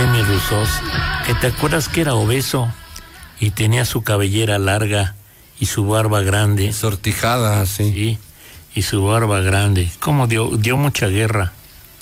Remy Rousseau, que te acuerdas que era obeso y tenía su cabellera larga y su barba grande. Sortijada, sí. Sí, y su barba grande. Como dio mucha guerra.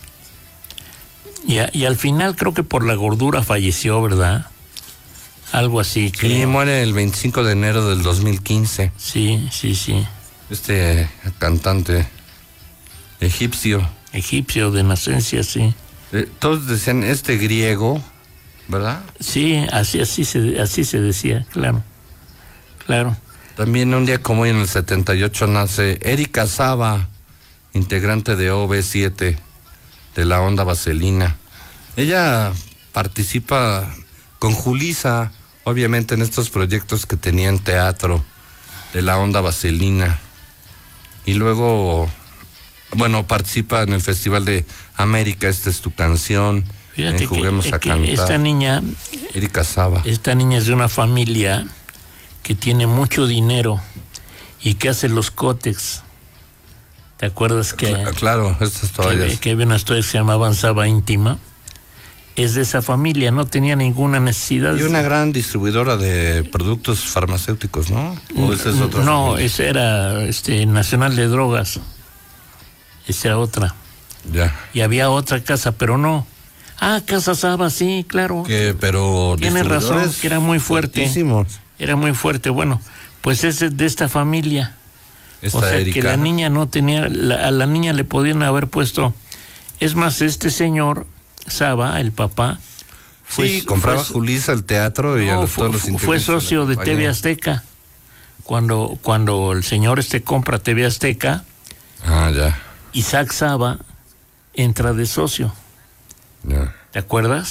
Y al final creo que por la gordura falleció, ¿verdad? Algo así. Sí, muere el 25 de enero del 2015. Sí. Este cantante egipcio. Egipcio de nacencia, sí. Todos decían griego, ¿verdad? Sí, así se decía, claro. También un día como hoy en el 78 nace Erika Saba, integrante de OV7 de la Onda Vaselina. Ella participa con Julissa, obviamente, en estos proyectos que tenían teatro de la Onda Vaselina. Y luego, participa en el Festival de América, Esta es tu canción. Fíjate Juguemos a cantar. Esta niña, Erika Saba. Esta niña es de una familia que tiene mucho dinero y que hace los cótex. ¿Te acuerdas que? Claro, estas toallas. Que había unas toallas que se llamaban Saba Íntima. Es de esa familia, no tenía ninguna necesidad. Y una gran distribuidora de productos farmacéuticos, ¿no? ¿O esa es otra? No, esa era Nacional de Drogas. Esa era otra. Ya. Y había otra casa, pero no. Casa Saba, sí, claro. Pero tiene razón, que era muy fuerte. Fuertísimos. Era muy fuerte. Bueno, pues es de esta familia. O sea, Erika. que la niña no tenía, a la niña le podían haber puesto. Es más, este señor Saba, el papá, compraba Julissa el teatro y todos los integrantes. Fue socio de TV Azteca. Cuando el señor compra TV Azteca, ya. Isaac Saba entra de socio. Ya. ¿Te acuerdas?